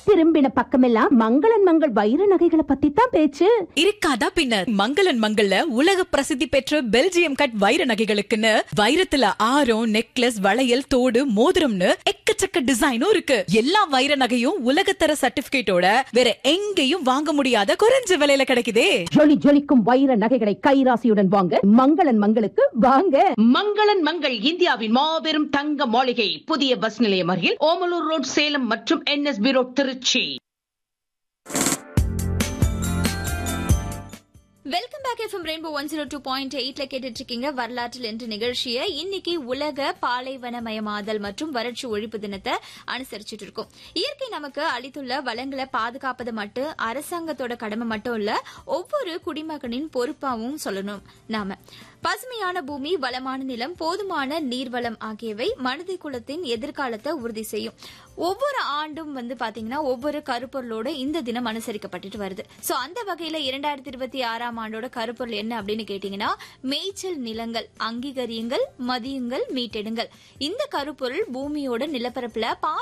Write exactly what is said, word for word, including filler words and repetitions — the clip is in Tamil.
திரும்பின பக்கமெல்லாம் மங்களன் மங்கள் வைர நகைகளை பத்தி தான் பேச்சு. இருக்காதா பின்ன. மங்களன் மங்கள்ல உலக பிரசித்தி பெற்ற பெல்ஜியம் கட் வைர நகைகளுக்குன்னு வைரத்துல ஆரம், நெக்லஸ், வளையல், தோடு, மோதிரம்னு எக்கச்சக்க டிசைனும் இருக்கு. எல்லா வைர நகையும் உலகத்தர சர்டிபிகேட்டோட வேற எங்கேயும் வாங்க முடியாத குறைஞ்ச விலையில கிடைக்குதே. ஜொலி ஜொலிக்கும் வைர நகைகளை கைராசியுடன் வாங்க மங்களன் மங்களுக்கு வாங்க. மங்களன் மங்கள் இந்தியாவின் மாபெரும் தங்க மாளிகை, புதிய பஸ் நிலையம் அருகில் ஓமலூர் ரோட், சேலம் மற்றும் NSP road, Trichy. Welcome back. FM rainbow one zero two point எயிட்ல கேட்டுட்டு இருக்கீங்க வரலாற்றில் என்று நிகழ்ச்சியை. இன்னைக்கு உலக பாலைவனமயமாதல் மற்றும் வறட்சி ஒழிப்பு தினத்தை அனுசரிச்சுட்டு இருக்கோம். இயற்கை நமக்கு அளித்துள்ள வளங்களை பாதுகாப்பது மட்டும் அரசாங்கத்தோட கடமை மட்டும் இல்ல, ஒவ்வொரு குடிமகனின் பொறுப்பாவும் சொல்லணும். நாம பசுமையான பூமி, வளமான நிலம், போதுமான நீர்வளம் ஆகியவை மனித குலத்தின் எதிர்காலத்தை உறுதி செய்யும். ஒவ்வொரு ஆண்டும் வந்து பாத்தீங்கன்னா ஒவ்வொரு கருப்பொருளோட இந்த தினம் அனுசரிக்கப்பட்டு வருது. சோ அந்த வகையில இரண்டாயிரத்தி இருபத்தி ஆறாம் ஆண்டோட கருப்பொருள் என்ன அப்படின்னு கேட்டீங்கன்னா, மேய்ச்சல் நிலங்கள் அங்கீகரியுங்கள், மதியுங்கள், மீட்டெடுங்கள். இந்த கருப்பொருள் பூமியோட நிலப்பரப்புல